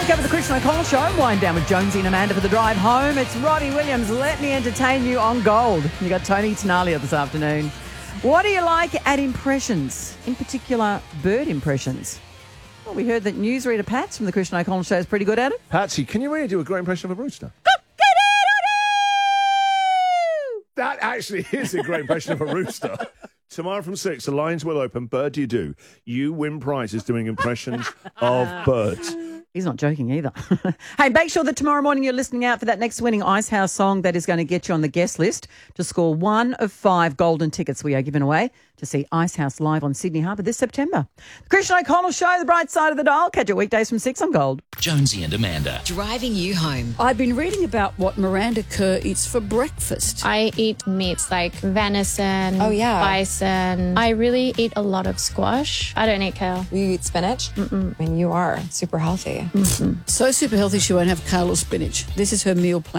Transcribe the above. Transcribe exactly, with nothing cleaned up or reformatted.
Wake up with the Christian O'Connell Show. Wind down with Jonesy and Amanda for the drive home. It's Roddy Williams. Let me entertain you on Gold. You got Tony Tenalia this afternoon. What do you like at impressions? In particular, bird impressions. Well, we heard that newsreader Pats from the Christian O'Connell Show is pretty good at it. Patsy, can you really do a great impression of a rooster? That actually is a great impression of a rooster. Tomorrow from six, the lines will open. Bird you do. You win prizes doing impressions of birds. He's not joking either. Hey, make sure that tomorrow morning you're listening out for that next winning Ice House song that is going to get you on the guest list to score one of five golden tickets we are giving away to see Ice House live on Sydney Harbour this September. The Christian O'Connell Show, the bright side of the dial. Catch it weekdays from six on Gold. Jonesy and Amanda. Driving you home. I've been reading about what Miranda Kerr eats for breakfast. I eat meats like venison, Oh, yeah. bison. I really eat a lot of squash. I don't eat kale. You eat spinach? Mm-mm. I mean, you are super healthy. So super healthy she won't have kale or spinach. This is her meal plan.